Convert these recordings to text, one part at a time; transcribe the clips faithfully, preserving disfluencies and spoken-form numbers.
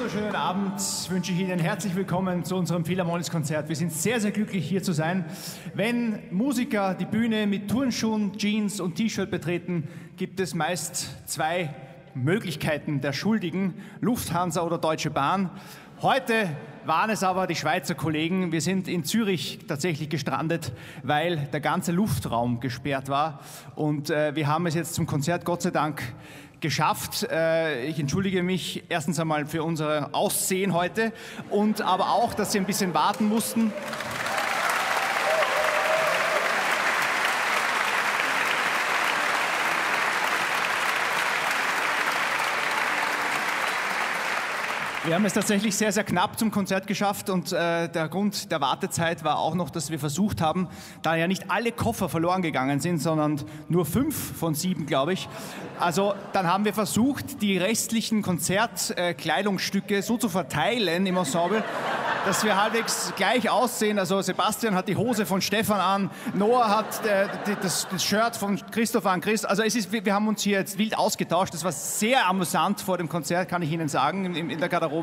wunderschönen Abend wünsche ich Ihnen herzlich willkommen zu unserem Philharmonics-Konzert. Wir sind sehr, sehr glücklich, hier zu sein. Wenn Musiker die Bühne mit Turnschuhen, Jeans und T-Shirt betreten, gibt es meist zwei Möglichkeiten der Schuldigen, Lufthansa oder Deutsche Bahn. Heute waren es aber die Schweizer Kollegen. Wir sind in Zürich tatsächlich gestrandet, weil der ganze Luftraum gesperrt war. Und äh, wir haben es jetzt zum Konzert Gott sei Dank geschafft. Äh, ich entschuldige mich erstens einmal für unser Aussehen heute und aber auch, dass Sie ein bisschen warten mussten. Wir haben es tatsächlich sehr, sehr knapp zum Konzert geschafft und äh, der Grund der Wartezeit war auch noch, dass wir versucht haben, da ja nicht alle Koffer verloren gegangen sind, sondern nur fünf von sieben, glaube ich. Also dann haben wir versucht, die restlichen Konzertkleidungsstücke so zu verteilen im Ensemble, dass wir halbwegs gleich aussehen. Also Sebastian hat die Hose von Stefan an, Noah hat äh, das, das Shirt von Christoph an Chris. Also es ist, wir haben uns hier jetzt wild ausgetauscht. Das war sehr amüsant vor dem Konzert, kann ich Ihnen sagen, in, in der Garderobe.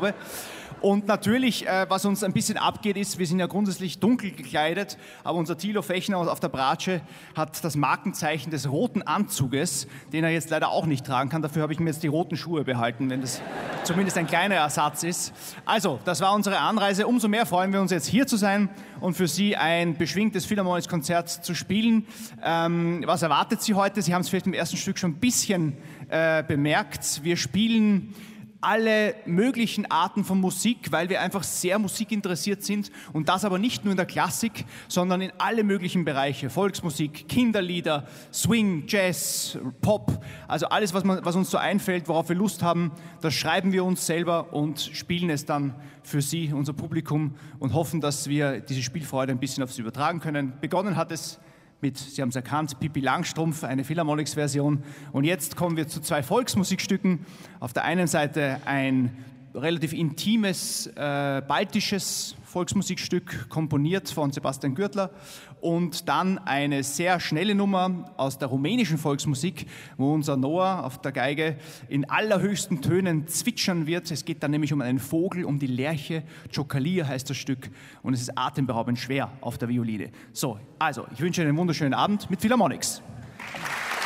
Und natürlich, äh, was uns ein bisschen abgeht, ist, wir sind ja grundsätzlich dunkel gekleidet, aber unser Thilo Fechner auf der Bratsche hat das Markenzeichen des roten Anzuges, den er jetzt leider auch nicht tragen kann. Dafür habe ich mir jetzt die roten Schuhe behalten, wenn das zumindest ein kleiner Ersatz ist. Also, das war unsere Anreise. Umso mehr freuen wir uns jetzt hier zu sein und für Sie ein beschwingtes Philharmonics-Konzert zu spielen. Ähm, was erwartet Sie heute? Sie haben es vielleicht im ersten Stück schon ein bisschen äh, bemerkt. Wir spielen alle möglichen Arten von Musik, weil wir einfach sehr musikinteressiert sind und das aber nicht nur in der Klassik, sondern in alle möglichen Bereiche. Volksmusik, Kinderlieder, Swing, Jazz, Pop, also alles, was, man, was uns so einfällt, worauf wir Lust haben, das schreiben wir uns selber und spielen es dann für Sie, unser Publikum, und hoffen, dass wir diese Spielfreude ein bisschen auf Sie übertragen können. Begonnen hat es mit, Sie haben es erkannt, Pippi Langstrumpf, eine Philharmonics-Version. Und jetzt kommen wir zu zwei Volksmusikstücken. Auf der einen Seite ein relativ intimes, äh, baltisches Volksmusikstück, komponiert von Sebastian Gürtler. Und dann eine sehr schnelle Nummer aus der rumänischen Volksmusik, wo unser Noah auf der Geige in allerhöchsten Tönen zwitschern wird. Es geht dann nämlich um einen Vogel, um die Lerche. Tschokalia heißt das Stück. Und es ist atemberaubend schwer auf der Violine. So, also, ich wünsche Ihnen einen wunderschönen Abend mit Philharmonics.